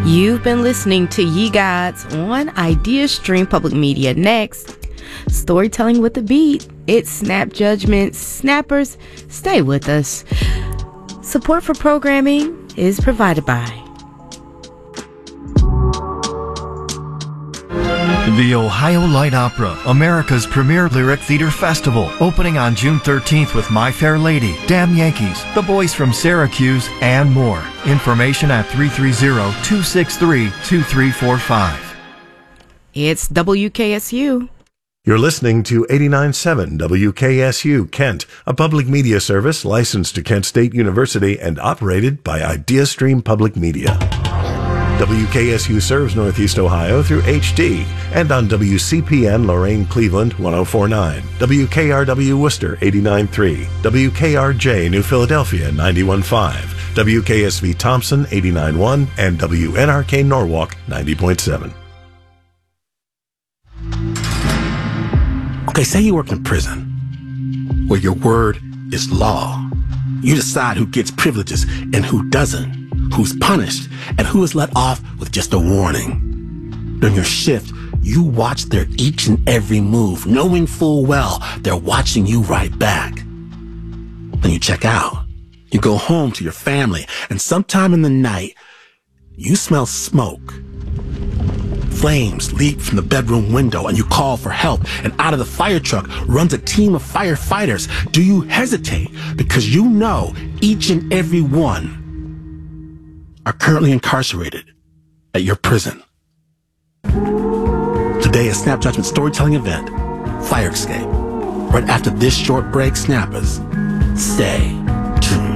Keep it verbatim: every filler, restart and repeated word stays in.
You've been listening to Ye Gods on Idea Stream Public Media. Next, storytelling with the beat. It's Snap Judgment. Snappers, stay with us. Support for programming is provided by the Ohio Light Opera, America's premier lyric theater festival, opening on June thirteenth with My Fair Lady, Damn Yankees, The Boys from Syracuse, and more. Information at three three zero, two six three, two three four five. It's W K S U. You're listening to eighty-nine point seven W K S U Kent, a public media service licensed to Kent State University and operated by IdeaStream Public Media. W K S U serves Northeast Ohio through H D and on W C P N Lorain Cleveland one oh four point nine, W K R W Worcester eighty-nine point three, W K R J New Philadelphia ninety-one point five, W K S V Thompson eighty-nine point one, and W N R K Norwalk ninety point seven. Okay, say you work in prison, where your word is law. You decide who gets privileges and who doesn't, who's punished, and who is let off with just a warning. During your shift, you watch their each and every move, knowing full well they're watching you right back. Then you check out. You go home to your family, and sometime in the night, you smell smoke. Flames leap from the bedroom window, and you call for help, and out of the fire truck runs a team of firefighters. Do you hesitate because you know each and every one are currently incarcerated at your prison? Today, a Snap Judgment storytelling event, Fire Escape. Right after this short break, Snappers, stay.